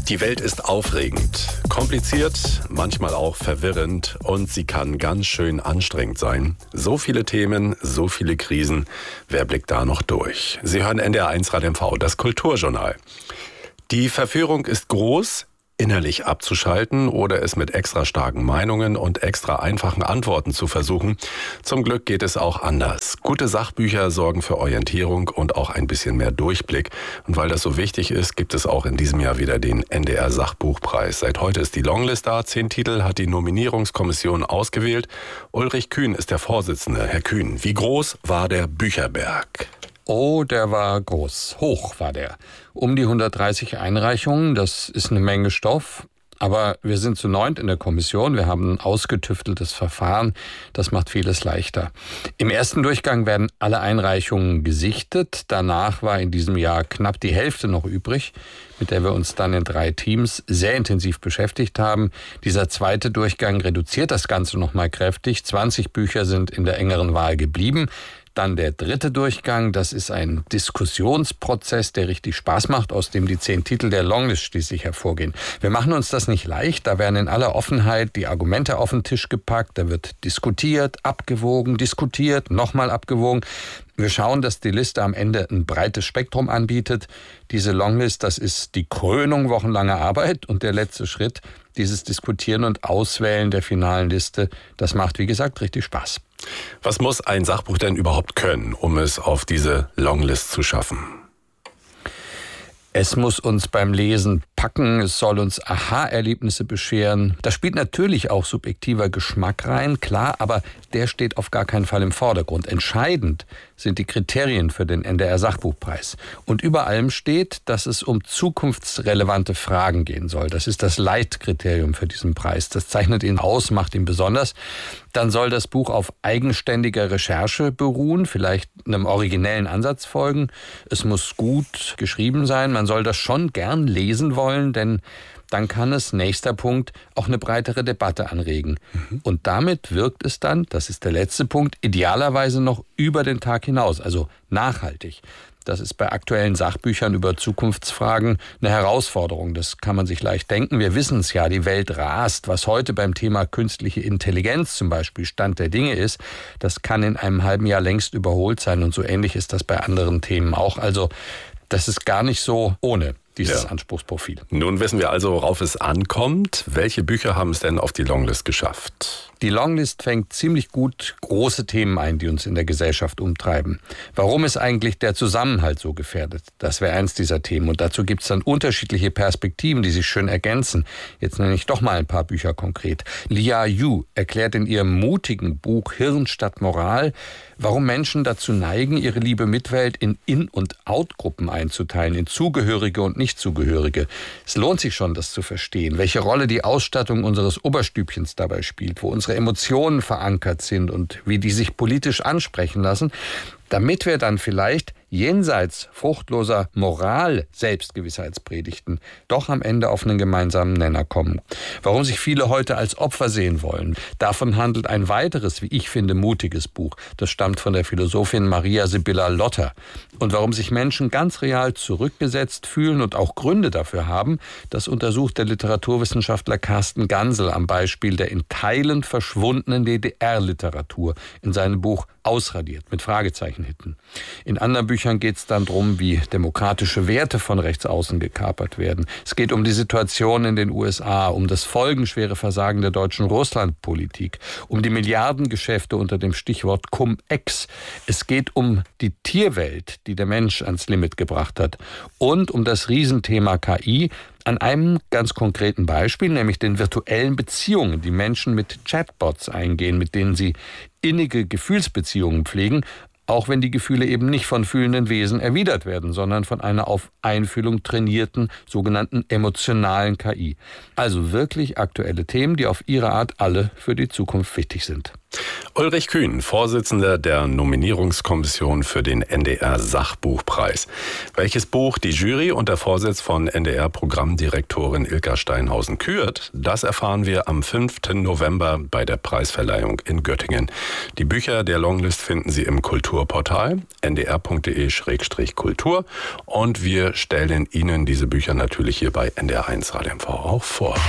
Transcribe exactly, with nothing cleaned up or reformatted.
Die Welt ist aufregend, kompliziert, manchmal auch verwirrend und sie kann ganz schön anstrengend sein. So viele Themen, so viele Krisen. Wer blickt da noch durch? Sie hören N D R eins Rad M V, das Kulturjournal. Die Verführung ist groß, innerlich abzuschalten oder es mit extra starken Meinungen und extra einfachen Antworten zu versuchen. Zum Glück geht es auch anders. Gute Sachbücher sorgen für Orientierung und auch ein bisschen mehr Durchblick. Und weil das so wichtig ist, gibt es auch in diesem Jahr wieder den N D R Sachbuchpreis. Seit heute ist die Longlist da. Zehn Titel hat die Nominierungskommission ausgewählt. Ulrich Kühn ist der Vorsitzende. Herr Kühn, wie groß war der Bücherberg? Oh, der war groß. Hoch war der. Um die hundertdreißig Einreichungen, das ist eine Menge Stoff. Aber wir sind zu neunt in der Kommission. Wir haben ein ausgetüfteltes Verfahren. Das macht vieles leichter. Im ersten Durchgang werden alle Einreichungen gesichtet. Danach war in diesem Jahr knapp die Hälfte noch übrig, mit der wir uns dann in drei Teams sehr intensiv beschäftigt haben. Dieser zweite Durchgang reduziert das Ganze noch mal kräftig. zwanzig Bücher sind in der engeren Wahl geblieben. Dann der dritte Durchgang, das ist ein Diskussionsprozess, der richtig Spaß macht, aus dem die zehn Titel der Longlist schließlich hervorgehen. Wir machen uns das nicht leicht, da werden in aller Offenheit die Argumente auf den Tisch gepackt, da wird diskutiert, abgewogen, diskutiert, nochmal abgewogen. Wir schauen, dass die Liste am Ende ein breites Spektrum anbietet. Diese Longlist, das ist die Krönung wochenlanger Arbeit und der letzte Schritt, dieses Diskutieren und Auswählen der finalen Liste, das macht, wie gesagt, richtig Spaß. Was muss ein Sachbuch denn überhaupt können, um es auf diese Longlist zu schaffen? Es muss uns beim Lesen packen, es soll uns Aha-Erlebnisse bescheren. Da spielt natürlich auch subjektiver Geschmack rein, klar, aber der steht auf gar keinen Fall im Vordergrund. Entscheidend sind die Kriterien für den N D R Sachbuchpreis. Und über allem steht, dass es um zukunftsrelevante Fragen gehen soll. Das ist das Leitkriterium für diesen Preis. Das zeichnet ihn aus, macht ihn besonders. Dann soll das Buch auf eigenständiger Recherche beruhen, vielleicht einem originellen Ansatz folgen. Es muss gut geschrieben sein. Man soll das schon gern lesen wollen, denn dann kann es, nächster Punkt, auch eine breitere Debatte anregen. Mhm. Und damit wirkt es dann, das ist der letzte Punkt, idealerweise noch über den Tag hinaus, also nachhaltig. Das ist bei aktuellen Sachbüchern über Zukunftsfragen eine Herausforderung. Das kann man sich leicht denken. Wir wissen es ja, die Welt rast. Was heute beim Thema künstliche Intelligenz zum Beispiel Stand der Dinge ist, das kann in einem halben Jahr längst überholt sein. Und so ähnlich ist das bei anderen Themen auch. Also das ist gar nicht so ohne dieses ja. Anspruchsprofil. Nun wissen wir also, worauf es ankommt. Welche Bücher haben es denn auf die Longlist geschafft? Die Longlist fängt ziemlich gut große Themen ein, die uns in der Gesellschaft umtreiben. Warum ist eigentlich der Zusammenhalt so gefährdet? Das wäre eins dieser Themen. Und dazu gibt es dann unterschiedliche Perspektiven, die sich schön ergänzen. Jetzt nenne ich doch mal ein paar Bücher konkret. Lia Yu erklärt in ihrem mutigen Buch Hirn statt Moral, warum Menschen dazu neigen, ihre liebe Mitwelt in In- und Out-Gruppen einzuteilen, in Zugehörige und Nichtzugehörige. Es lohnt sich schon, das zu verstehen, welche Rolle die Ausstattung unseres Oberstübchens dabei spielt, wo unsere Emotionen verankert sind und wie die sich politisch ansprechen lassen, damit wir dann vielleicht jenseits fruchtloser Moral-Selbstgewissheitspredigten doch am Ende auf einen gemeinsamen Nenner kommen. Warum sich viele heute als Opfer sehen wollen, davon handelt ein weiteres, wie ich finde, mutiges Buch. Das stammt von der Philosophin Maria Sibylla Lotter. Und warum sich Menschen ganz real zurückgesetzt fühlen und auch Gründe dafür haben, das untersucht der Literaturwissenschaftler Carsten Gansel am Beispiel der in Teilen verschwundenen D D R-Literatur in seinem Buch Ausradiert mit Fragezeichen hinten. In anderen Büchern geht es dann darum, wie demokratische Werte von rechts außen gekapert werden. Es geht um die Situation in den U S A, um das folgenschwere Versagen der deutschen Russlandpolitik, um die Milliardengeschäfte unter dem Stichwort Cum-Ex. Es geht um die Tierwelt, die der Mensch ans Limit gebracht hat, und um das Riesenthema K I, an einem ganz konkreten Beispiel, nämlich den virtuellen Beziehungen, die Menschen mit Chatbots eingehen, mit denen sie innige Gefühlsbeziehungen pflegen, auch wenn die Gefühle eben nicht von fühlenden Wesen erwidert werden, sondern von einer auf Einfühlung trainierten, sogenannten emotionalen K I. Also wirklich aktuelle Themen, die auf ihre Art alle für die Zukunft wichtig sind. Ulrich Kühn, Vorsitzender der Nominierungskommission für den N D R Sachbuchpreis. Welches Buch die Jury unter Vorsitz von N D R-Programmdirektorin Ilka Steinhausen kürt, das erfahren wir am fünften November bei der Preisverleihung in Göttingen. Die Bücher der Longlist finden Sie im Kultur Kulturportal n d r punkt d e Schrägstrich Kultur und wir stellen Ihnen diese Bücher natürlich hier bei N D R eins Radio M V auch vor.